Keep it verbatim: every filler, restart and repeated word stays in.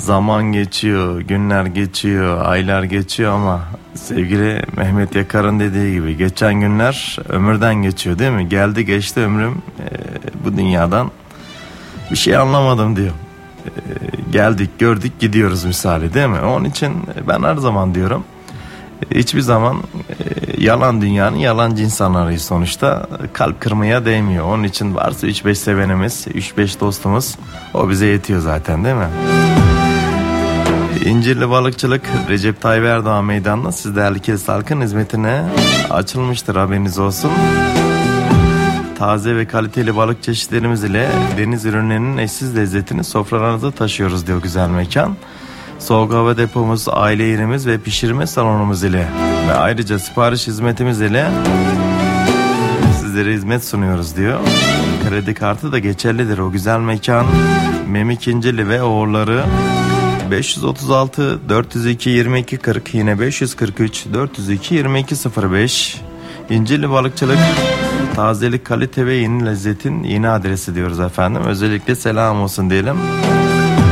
Zaman geçiyor, günler geçiyor, aylar geçiyor ama sevgili Mehmet Yakar'ın dediği gibi geçen günler ömürden geçiyor değil mi? Geldi geçti ömrüm e, bu dünyadan bir şey anlamadım diyor. E, geldik gördük gidiyoruz misali değil mi? Onun için ben her zaman diyorum e, hiçbir zaman e, yalan dünyanın yalancı insanlarıyız sonuçta, kalp kırmaya değmiyor. Onun için varsa üç beş sevenimiz, üç beş dostumuz, o bize yetiyor zaten değil mi? İncirli Balıkçılık Recep Tayyip Erdoğan Meydanı'nda siz değerli Kilis halkın hizmetine açılmıştır, haberiniz olsun. Taze ve kaliteli balık çeşitlerimiz ile deniz ürünlerinin eşsiz lezzetini sofralarınıza taşıyoruz diyor güzel mekan. Soğuk hava depomuz, aile yerimiz ve pişirme salonumuz ile ve ayrıca sipariş hizmetimiz ile sizlere hizmet sunuyoruz diyor. Kredi kartı da geçerlidir o güzel mekan. Memik İncirli ve oğulları beş yüz otuz altı dört yüz iki yirmi iki kırk, yine beş yüz kırk üç dört yüz iki yirmi iki sıfır beş. İncirli Balıkçılık, tazelik, kalite ve yeni lezzetin yeni adresi diyoruz efendim. Özellikle selam olsun diyelim.